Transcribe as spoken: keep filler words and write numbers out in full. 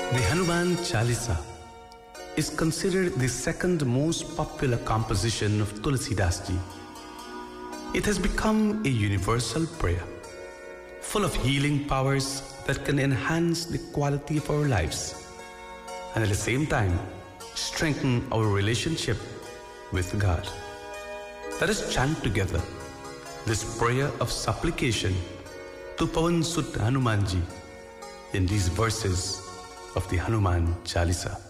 The Hanuman Chalisa is considered the second most popular composition of Tulsidas ji. It has become a universal prayer, full of healing powers that can enhance the quality of our lives and at the same time strengthen our relationship with God. Let us chant together this prayer of supplication to Pawan Sut Hanumanji in these verses of the Hanuman Chalisa.